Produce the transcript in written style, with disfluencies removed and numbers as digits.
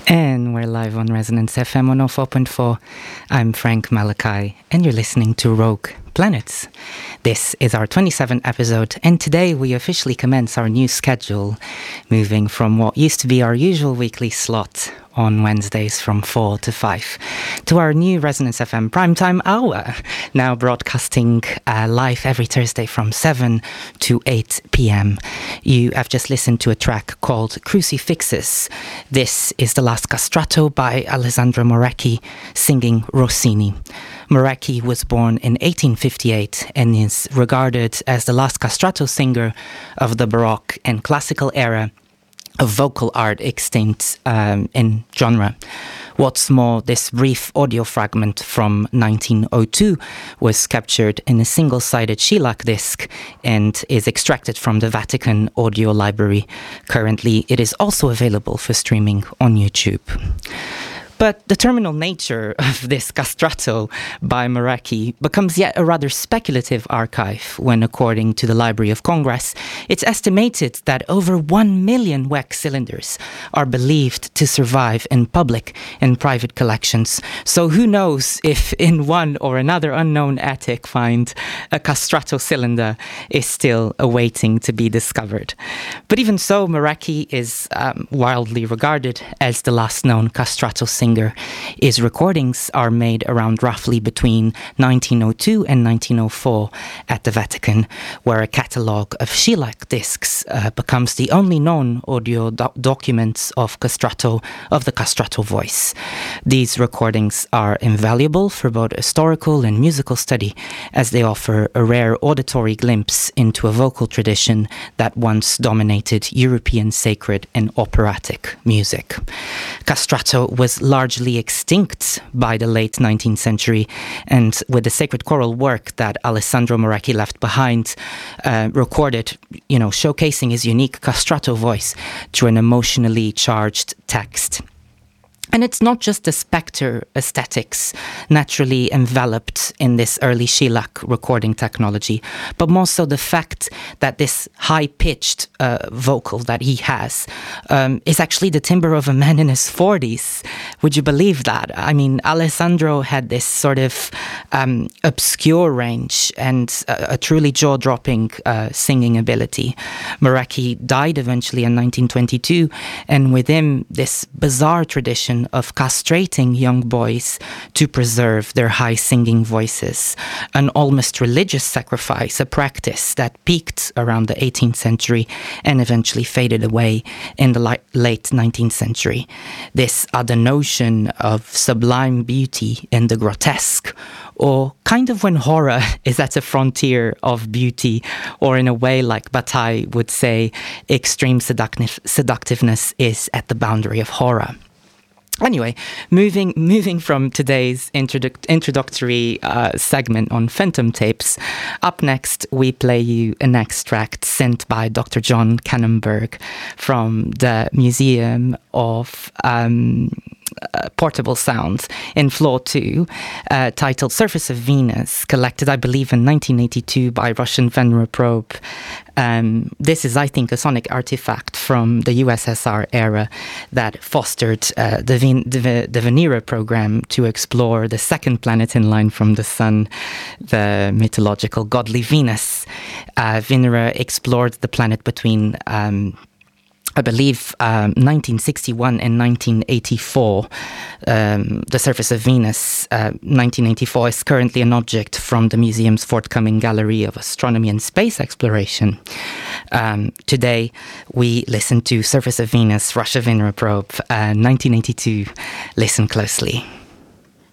And we're live on Resonance FM 104.4. I'm Frank Malachi, and you're listening to Rogue Planets. This is our 27th episode, and today we officially commence our new schedule, moving from what used to be our usual weekly slot on Wednesdays from 4 to 5 to our new Resonance FM primetime hour, now broadcasting live every Thursday from 7 to 8 p.m. You have just listened to a track called Crucifixus. This is the last castrato by Alessandro Morecchi singing Rossini. Morecchi was born in 1858 and is regarded as the last castrato singer of the Baroque and Classical era of vocal art extinct in genre. What's more, this brief audio fragment from 1902 was captured in a single-sided shellac disc and is extracted from the Vatican Audio Library. Currently, it is also available for streaming on YouTube. But the terminal nature of this castrato by Morecchi becomes yet a rather speculative archive when, according to the Library of Congress, it's estimated that over 1 million WEC cylinders are believed to survive in public and private collections. So who knows if in one or another unknown attic find a castrato cylinder is still awaiting to be discovered. But even so, Morecchi is wildly regarded as the last known castrato singer. His recordings are made around roughly between 1902 and 1904 at the Vatican, where a catalogue of shellac discs becomes the only known audio documents of the castrato voice. These recordings are invaluable for both historical and musical study, as they offer a rare auditory glimpse into a vocal tradition that once dominated European sacred and operatic music. Castrato was largely extinct by the late 19th century, and with the sacred choral work that Alessandro Morecchi left behind, recorded, showcasing his unique castrato voice through an emotionally charged text. And it's not just the spectre aesthetics naturally enveloped in this early shellac recording technology, but more so the fact that this high-pitched vocal that he has is actually the timbre of a man in his 40s. Would you believe that? I mean, Alessandro had this sort of obscure range and a truly jaw-dropping singing ability. Morecchi died eventually in 1922, and with him, this bizarre tradition of castrating young boys to preserve their high singing voices, an almost religious sacrifice, a practice that peaked around the 18th century and eventually faded away in the late 19th century. This other notion of sublime beauty in the grotesque, or kind of when horror is at the frontier of beauty, or in a way like Bataille would say, extreme seductiveness is at the boundary of horror. Anyway, moving from today's introductory segment on Phantom Tapes, up next we play you an extract sent by Dr. John Kannenberg from the Museum of Portable Sounds in Floor 2, titled Surface of Venus, collected, I believe, in 1982 by Russian Venera Probe. This is, I think, a sonic artifact from the USSR era that fostered the Venera program to explore the second planet in line from the Sun, the mythological godly Venus. Venera explored the planet between I believe 1961 and 1984. The surface of Venus, 1984, is currently an object from the museum's forthcoming Gallery of Astronomy and Space Exploration. Today, we listen to Surface of Venus, Russia Venera Probe, 1982. Listen closely.